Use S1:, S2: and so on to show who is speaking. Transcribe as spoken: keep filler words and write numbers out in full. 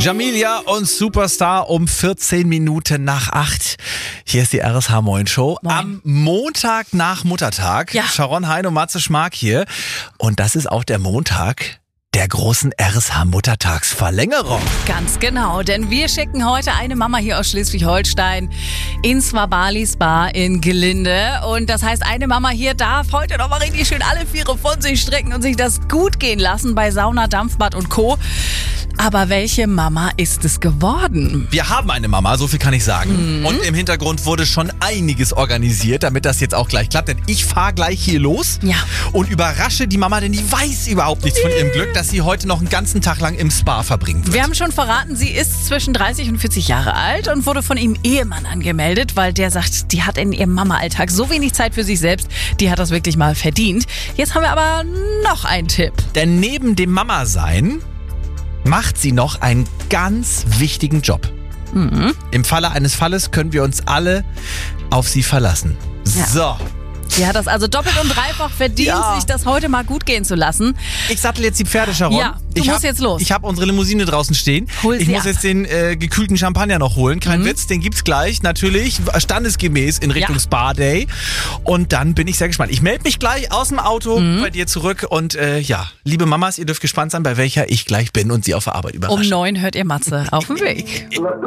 S1: Jamilia und Superstar um vierzehn Minuten nach acht. Hier ist die R S H Moin Show.
S2: Moin.
S1: Am Montag nach Muttertag.
S2: Ja.
S1: Sharon Hein und Matze Schmark hier. Und das ist auch der Montag der großen R S H Muttertagsverlängerung.
S2: Ganz genau, denn wir schicken heute eine Mama hier aus Schleswig-Holstein ins Wabali Spa in Gelinde. Und das heißt, eine Mama hier darf heute noch mal richtig schön alle Viere von sich strecken und sich das gut gehen lassen bei Sauna, Dampfbad und Co. Aber welche Mama ist es geworden?
S1: Wir haben eine Mama, so viel kann ich sagen.
S2: Mhm.
S1: Und im Hintergrund wurde schon einiges organisiert, damit das jetzt auch gleich klappt. Denn ich fahre gleich hier los
S2: Ja.
S1: und überrasche die Mama, denn die weiß überhaupt nichts von ihrem Glück, dass sie heute noch einen ganzen Tag lang im Spa verbringen wird.
S2: Wir haben schon verraten, sie ist zwischen dreißig und vierzig Jahre alt und wurde von ihrem Ehemann angemeldet, weil der sagt, die hat in ihrem Mama-Alltag so wenig Zeit für sich selbst, die hat das wirklich mal verdient. Jetzt haben wir aber noch einen Tipp.
S1: Denn neben dem Mama-Sein macht sie noch einen ganz wichtigen Job.
S2: Mhm.
S1: Im Falle eines Falles können wir uns alle auf sie verlassen.
S2: Ja.
S1: So,
S2: Sie hat das also doppelt und dreifach verdient,
S1: Ja.
S2: sich das heute mal gut gehen zu lassen.
S1: ich sattel jetzt die Pferde, Sharon.
S2: Ja, du
S1: ich
S2: musst
S1: hab,
S2: jetzt los.
S1: Ich habe unsere Limousine draußen stehen.
S2: Hol
S1: ich
S2: sie
S1: muss
S2: ab.
S1: jetzt den äh, gekühlten Champagner noch holen. Kein
S2: Mhm.
S1: Witz, den gibt's gleich. Natürlich standesgemäß in Richtung
S2: Ja.
S1: Spa Day. Und dann bin ich sehr gespannt. Ich melde mich gleich aus dem Auto
S2: Mhm.
S1: bei dir zurück. Und äh, ja, liebe Mamas, ihr dürft gespannt sein, bei welcher ich gleich bin und sie auf der Arbeit überrasche.
S2: Um neun hört ihr Matze auf dem Weg.